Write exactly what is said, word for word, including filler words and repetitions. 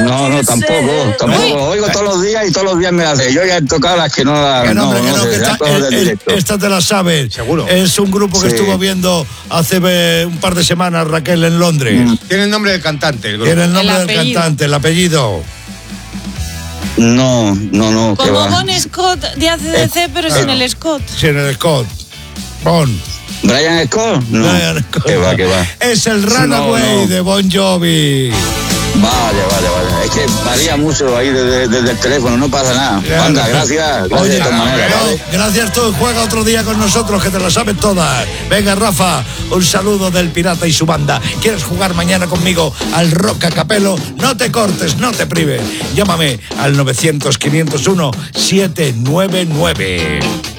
No, no, tampoco, tampoco. Lo oigo todos los días y todos los días me la sé. Yo ya he tocado las que no las... Que no, no, que no no, sé, que esta, todas del el, directo. esta te la sabes. Seguro. Es un grupo que Sí. estuvo viendo hace eh, un par de semanas Raquel en Londres. Mm. Tiene el nombre del cantante, el grupo. Tiene el nombre El del apellido. cantante, el apellido. No, no, no, que Como va. Bon Scott de A C D C, pero sin el Scott. Sí, en el Scott. Bon. ¿Brian Scott? No, Brian Scott. que va, que va. Es el Runaway No, no. de Bon Jovi. Vale, vale, vale. Es que varía mucho ahí desde, desde el teléfono, no pasa nada. Claro. Anda, gracias. Gracias Oye, de todas maneras, no, ¿vale? gracias tú, juega otro día con nosotros que te lo sabes todas. Venga, Rafa, un saludo del Pirata y su banda. ¿Quieres jugar mañana conmigo al Rock a Capelo? No te cortes, no te prives. Llámame al novecientos, quinientos uno, setecientos noventa y nueve.